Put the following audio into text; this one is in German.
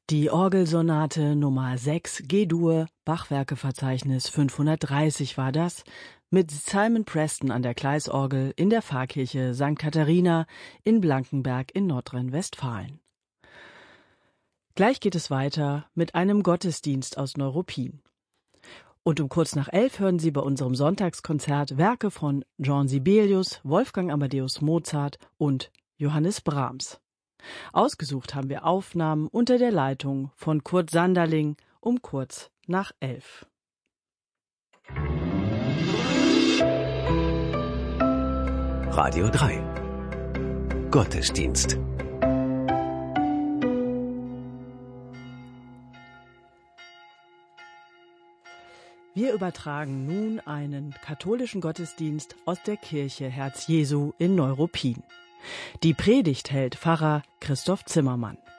Die Orgelsonate Nummer 6 G-Dur, Bachwerkeverzeichnis 530 war das, mit Simon Preston an der Gleisorgel in der Pfarrkirche St. Katharina in Blankenberg in Nordrhein-Westfalen. Gleich geht es weiter mit einem Gottesdienst aus Neuruppin. Und um kurz nach 11 hören Sie bei unserem Sonntagskonzert Werke von Jean Sibelius, Wolfgang Amadeus Mozart und Johannes Brahms. Ausgesucht haben wir Aufnahmen unter der Leitung von Kurt Sanderling um kurz nach 11. Radio 3 Gottesdienst. Wir übertragen nun einen katholischen Gottesdienst aus der Kirche Herz Jesu in Neuruppin. Die Predigt hält Pfarrer Christoph Zimmermann.